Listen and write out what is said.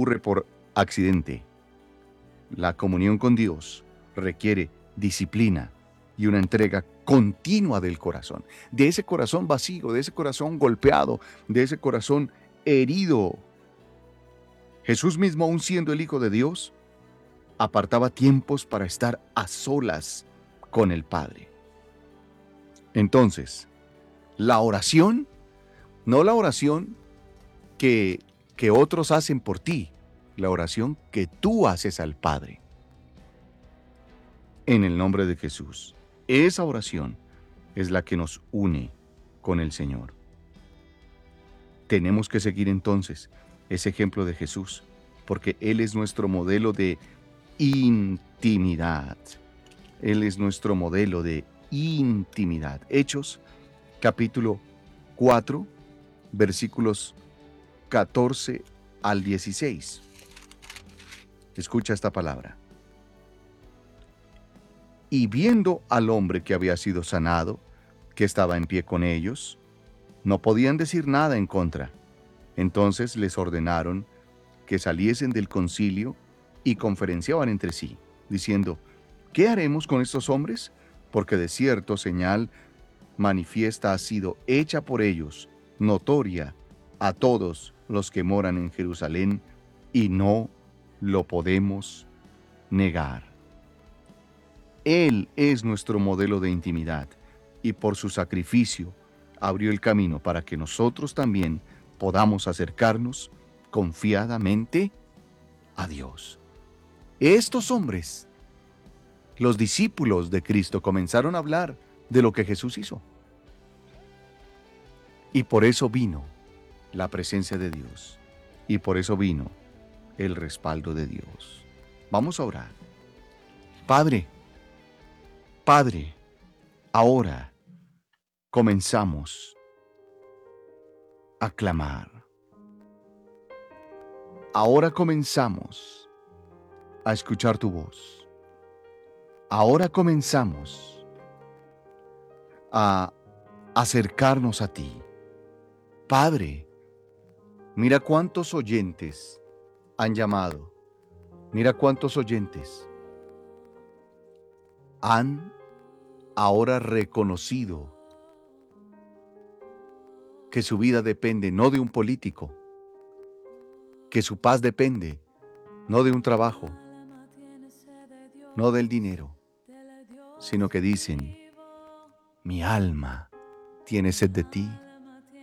ocurre por accidente. La comunión con Dios requiere disciplina y una entrega continua del corazón, de ese corazón vacío, de ese corazón golpeado, de ese corazón herido. Jesús mismo, aun siendo el Hijo de Dios, apartaba tiempos para estar a solas con el Padre. Entonces, la oración, no la oración que otros hacen por ti, la oración que tú haces al Padre. En el nombre de Jesús. Esa oración es la que nos une con el Señor. Tenemos que seguir entonces ese ejemplo de Jesús, porque Él es nuestro modelo de intimidad. Él es nuestro modelo de intimidad. Hechos, capítulo 4, versículos 14 al 16. Escucha esta palabra. Y viendo al hombre que había sido sanado, que estaba en pie con ellos, no podían decir nada en contra. Entonces les ordenaron que saliesen del concilio y conferenciaban entre sí, diciendo: ¿qué haremos con estos hombres? Porque de cierto señal manifiesta ha sido hecha por ellos, notoria a todos los que moran en Jerusalén, y no lo podemos negar. Él es nuestro modelo de intimidad, y por su sacrificio abrió el camino para que nosotros también podamos acercarnos confiadamente a Dios. Estos hombres, los discípulos de Cristo, comenzaron a hablar de lo que Jesús hizo. Y por eso vino la presencia de Dios. Y por eso vino el respaldo de Dios. Vamos a orar. Padre, ahora comenzamos a clamar. Ahora comenzamos a escuchar tu voz. Ahora comenzamos a acercarnos a ti. Padre, mira cuántos oyentes han llamado. Mira cuántos oyentes han ahora reconocido que su vida depende no de un político, que su paz depende no de un trabajo, no del dinero, sino que dicen: mi alma tiene sed de ti,